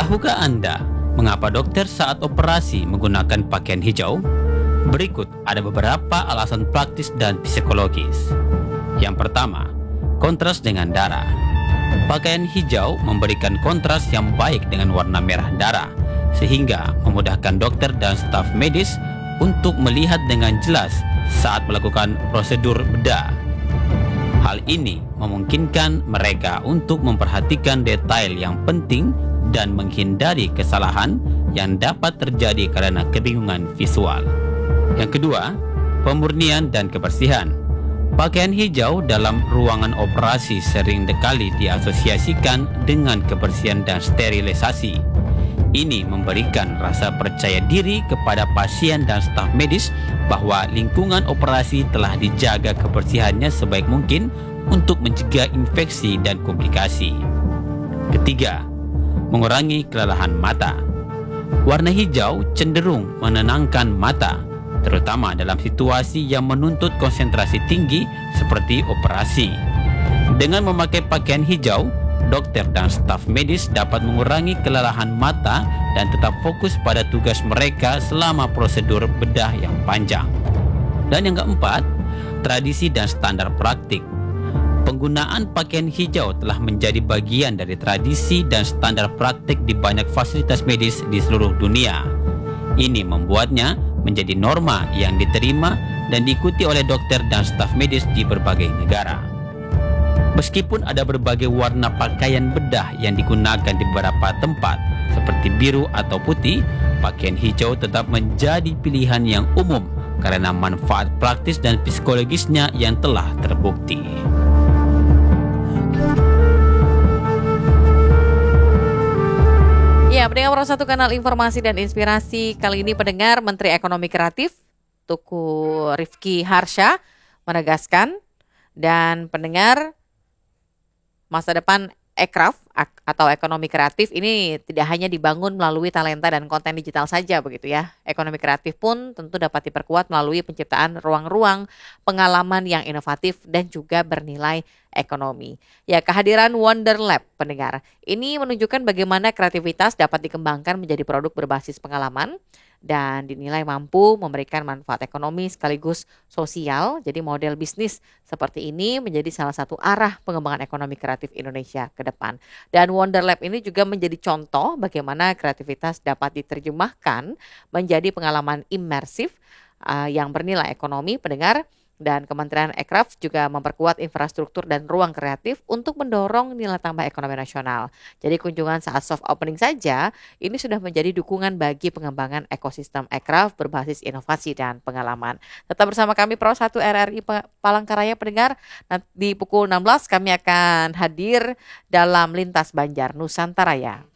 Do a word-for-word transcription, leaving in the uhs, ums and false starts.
Tahukah Anda mengapa dokter saat operasi menggunakan pakaian hijau? Berikut ada beberapa alasan praktis dan psikologis. Yang pertama, kontras dengan darah. Pakaian hijau memberikan kontras yang baik dengan warna merah darah, sehingga memudahkan dokter dan staf medis untuk melihat dengan jelas saat melakukan prosedur bedah. Hal ini memungkinkan mereka untuk memperhatikan detail yang penting dan menghindari kesalahan yang dapat terjadi karena kebingungan visual. Yang kedua, pemurnian dan kebersihan. Pakaian hijau dalam ruangan operasi sering sekali diasosiasikan dengan kebersihan dan sterilisasi. Ini memberikan rasa percaya diri kepada pasien dan staf medis bahwa lingkungan operasi telah dijaga kebersihannya sebaik mungkin untuk mencegah infeksi dan komplikasi. Ketiga, mengurangi kelelahan mata. Warna hijau cenderung menenangkan mata, terutama dalam situasi yang menuntut konsentrasi tinggi seperti operasi. Dengan memakai pakaian hijau, dokter dan staf medis dapat mengurangi kelelahan mata dan tetap fokus pada tugas mereka selama prosedur bedah yang panjang. Dan yang keempat, tradisi dan standar praktik. Penggunaan pakaian hijau telah menjadi bagian dari tradisi dan standar praktik di banyak fasilitas medis di seluruh dunia. Ini membuatnya menjadi norma yang diterima dan diikuti oleh dokter dan staf medis di berbagai negara. Meskipun ada berbagai warna pakaian bedah yang digunakan di beberapa tempat, seperti biru atau putih, pakaian hijau tetap menjadi pilihan yang umum karena manfaat praktis dan psikologisnya yang telah terbukti. Ya, pendengar Pro satu Kanal Informasi dan Inspirasi. Kali ini pendengar Menteri Ekonomi Kreatif Tuku Rifki Harsha menegaskan, dan pendengar, masa depan Ekraf atau ekonomi kreatif ini tidak hanya dibangun melalui talenta dan konten digital saja begitu ya. Ekonomi kreatif pun tentu dapat diperkuat melalui penciptaan ruang-ruang pengalaman yang inovatif dan juga bernilai ekonomi. Ya, kehadiran Wonder Lab pendengar ini menunjukkan bagaimana kreativitas dapat dikembangkan menjadi produk berbasis pengalaman dan dinilai mampu memberikan manfaat ekonomi sekaligus sosial. Jadi model bisnis seperti ini menjadi salah satu arah pengembangan ekonomi kreatif Indonesia ke depan. Dan Wonder Lab ini juga menjadi contoh bagaimana kreativitas dapat diterjemahkan menjadi pengalaman imersif uh, yang bernilai ekonomi pendengar. Dan Kementerian Ekraf juga memperkuat infrastruktur dan ruang kreatif untuk mendorong nilai tambah ekonomi nasional. Jadi kunjungan saat soft opening saja ini sudah menjadi dukungan bagi pengembangan ekosistem Ekraf berbasis inovasi dan pengalaman. Tetap bersama kami Pro satu R R I Palangkaraya pendengar. Nanti di pukul enam belas kami akan hadir dalam Lintas Banjar Nusantara ya.